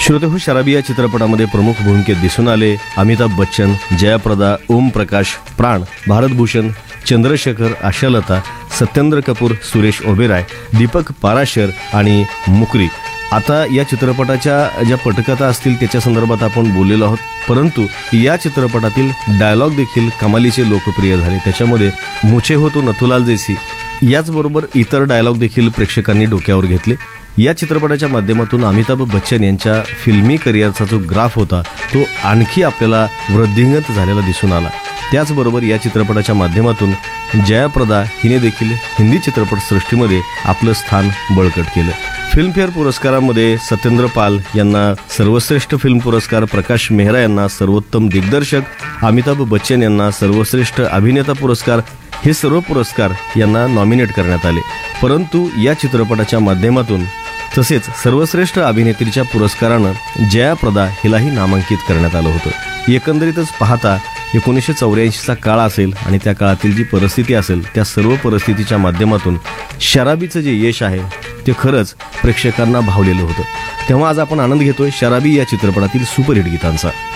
श्रोतेहो, शराबी या चित्रपटामध्ये प्रमुख भूमिकेत दिसून आले अमिताभ बच्चन, जयाप्रदा, ओम प्रकाश, प्राण, भारतभूषण, चंद्रशेखर, आशालता, सत्येंद्र कपूर, सुरेश ओबेराय, दीपक पाराशर आणि मुकरी. आता या चित्रपटाच्या ज्या पटकथा असतील त्याच्या संदर्भात आपण बोललेलो आहोत, परंतु या चित्रपटातील डायलॉग देखील कमालीचे लोकप्रिय झाले. त्याच्यामध्ये मुझे हो तो नथुलाल जैसी याचबरोबर इतर डायलॉग देखील प्रेक्षकांनी डोक्यावर घेतले. या चित्रपटाच्या माध्यमातून अमिताभ बच्चन यांच्या फिल्मी करिअरचा जो ग्राफ होता तो आणखी आपल्याला वृद्धिंगत झालेला दिसून आला. त्याचबरोबर या चित्रपटाच्या माध्यमातून जयाप्रदा हिने देखील हिंदी चित्रपटसृष्टीमध्ये आपलं स्थान बळकट केलं. फिल्मफेअर पुरस्कारामध्ये सत्येंद्र पाल यांना सर्वश्रेष्ठ फिल्म पुरस्कार, प्रकाश मेहरा यांना सर्वोत्तम दिग्दर्शक, अमिताभ बच्चन यांना सर्वश्रेष्ठ अभिनेता पुरस्कार, हे सर्व पुरस्कार यांना नॉमिनेट करण्यात आले. परंतु या चित्रपटाच्या माध्यमातून तसेच सर्वश्रेष्ठ अभिनेत्रीच्या पुरस्कारानं जयाप्रदा हिलाही नामांकित करण्यात आलं होतं. एकंदरीतच पाहता 1984चा काळ असेल आणि त्या काळातील जी परिस्थिती असेल त्या सर्व परिस्थितीच्या माध्यमातून शराबीचं जे यश आहे ते खरंच प्रेक्षकांना भावलेलं होतं. तेव्हा आज आपण आनंद घेतोय शराबी या चित्रपटातील सुपरहिट गीतांचा.